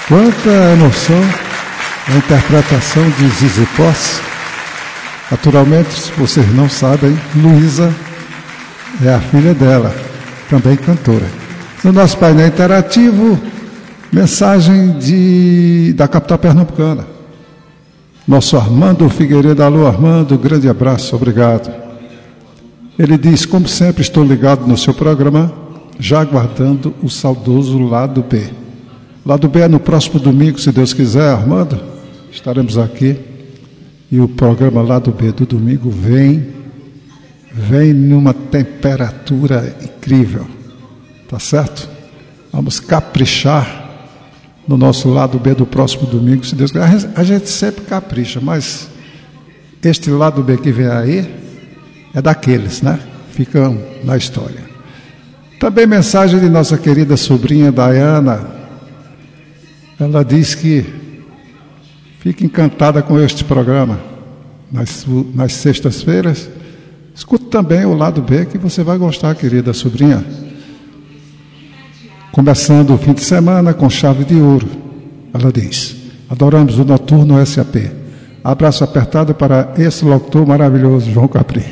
Quanta emoção a interpretação de Zizi Posse. Naturalmente, se vocês não sabem, Luísa é a filha dela, também cantora. No nosso painel interativo, mensagem da capital pernambucana. Nosso Armando Figueiredo. Alô, Armando, grande abraço, obrigado. Ele diz: como sempre, estou ligado no seu programa, já aguardando o saudoso Lado B. Lado B é no próximo domingo, se Deus quiser, Armando. Estaremos aqui. E o programa Lado B do domingo vem numa temperatura incrível. Tá certo? Vamos caprichar no nosso Lado B do próximo domingo, se Deus quiser. A gente sempre capricha, mas este Lado B que vem aí é daqueles, né? Ficam na história. Também mensagem de nossa querida sobrinha Dayana. Ela diz que fica encantada com este programa nas sextas-feiras. Escute também o Lado B, que você vai gostar, querida sobrinha. Começando o fim de semana com chave de ouro. Ela diz: adoramos o Noturno SAP. Abraço apertado para esse locutor maravilhoso, João Capri.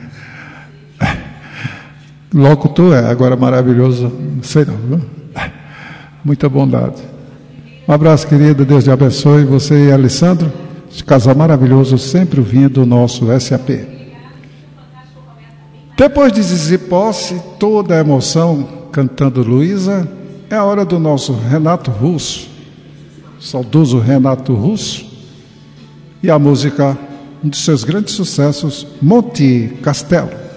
Locutor agora maravilhoso, não sei não, viu? Muita bondade. Um abraço, querida, Deus te abençoe, você e Alessandro, esse casal maravilhoso, sempre ouvindo o nosso SAP. Depois de Zizi Posse, toda a emoção cantando Luísa, é a hora do nosso Renato Russo, saudoso Renato Russo, e a música, um de seus grandes sucessos, Monte Castelo.